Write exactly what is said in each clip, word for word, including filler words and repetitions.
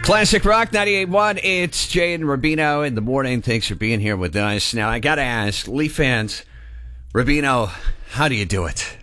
Classic Rock ninety-eight point one. It's Jay and Rubino in the morning. Thanks for being here with us. Now, I got to ask, Leaf fans, Rubino, how do you do it?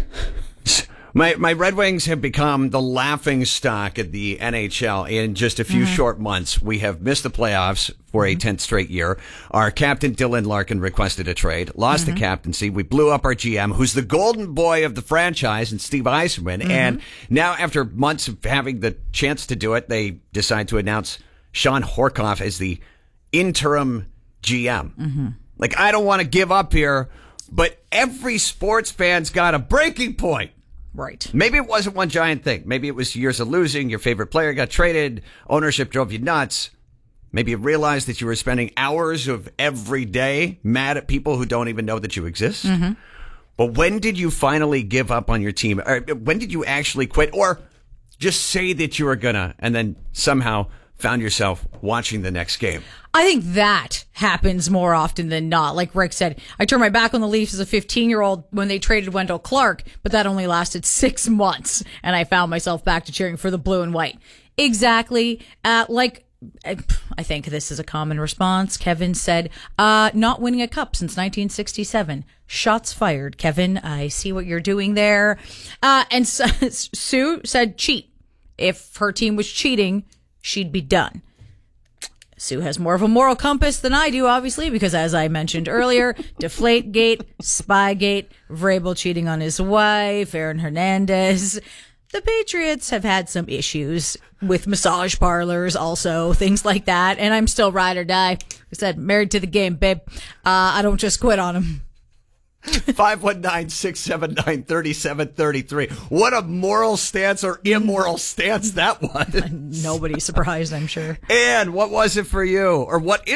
My my Red Wings have become the laughing stock of the N H L in just a few mm-hmm. short months. We have missed the playoffs for a tenth straight year. Our captain, Dylan Larkin, requested a trade, lost mm-hmm. the captaincy. We blew up our G M, who's the golden boy of the franchise, and Steve Yzerman. Mm-hmm. And now, after months of having the chance to do it, they decide to announce Sean Horkoff as the interim G M. Mm-hmm. Like, I don't want to give up here, but every sports fan's got a breaking point. Right. Maybe it wasn't one giant thing. Maybe it was years of losing. Your favorite player got traded. Ownership drove you nuts. Maybe you realized that you were spending hours of every day mad at people who don't even know that you exist. Mm-hmm. But when did you finally give up on your team? Or when did you actually quit? Or just say that you were gonna and then somehow found yourself watching the next game? I think that happens more often than not. Like Rick said, I turned my back on the Leafs as a fifteen-year-old when they traded Wendell Clark, but that only lasted six months, and I found myself back to cheering for the blue and white. Exactly. Uh, like, I think this is a common response. Kevin said, uh, not winning a cup since nineteen sixty-seven. Shots fired, Kevin. I see what you're doing there. Uh, and so, Sue said cheat. If her team was cheating, she'd be done. Sue has more of a moral compass than I do, obviously, because as I mentioned earlier, Deflategate, Spygate, Vrabel cheating on his wife, Aaron Hernandez. The Patriots have had some issues with massage parlors also, things like that, and I'm still ride or die. I said, married to the game, babe. Uh, I don't just quit on them. five one nine, six seven nine, three seven three three. What a moral stance or immoral stance that was. Nobody's surprised, I'm sure. And what was it for you? Or what is